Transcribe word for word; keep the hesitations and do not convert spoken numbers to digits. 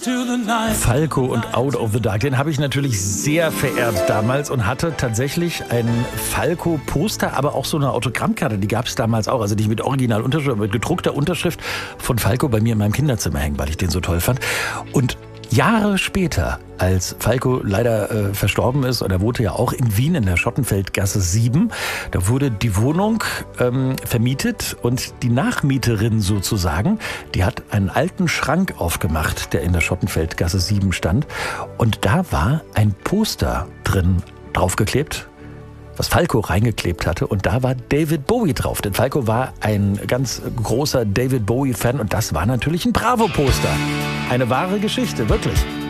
Falco und Out of the Dark, den habe ich natürlich sehr verehrt damals und hatte tatsächlich ein Falco-Poster, aber auch so eine Autogrammkarte, die gab es damals auch, also nicht mit Originalunterschrift, mit gedruckter Unterschrift von Falco bei mir in meinem Kinderzimmer hängen, weil ich den so toll fand. Und Jahre später, als Falco leider äh, verstorben ist, und er wohnte ja auch in Wien in der Schottenfeldgasse sieben, da wurde die Wohnung ähm, vermietet und die Nachmieterin sozusagen, die hat einen alten Schrank aufgemacht, der in der Schottenfeldgasse sieben stand, und da war ein Poster drin draufgeklebt, was Falco reingeklebt hatte, und da war David Bowie drauf. Denn Falco war ein ganz großer David Bowie-Fan und das war natürlich ein Bravo-Poster. Eine wahre Geschichte, wirklich.